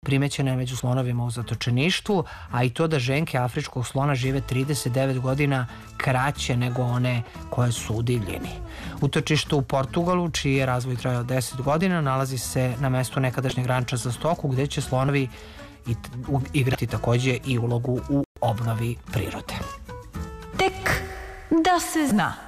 primećena je među slonovima u zatočeništvu, a i to da ženke afričkog slona žive 39 godina kraće nego one koje su u divljini. Utočište u Portugalu, čiji je razvoj trajao 10 godina, nalazi se na mestu nekadašnjeg ranča za stoku, gde će slonovi igrati takođe i ulogu u obnovi prirode. Tek da se zna.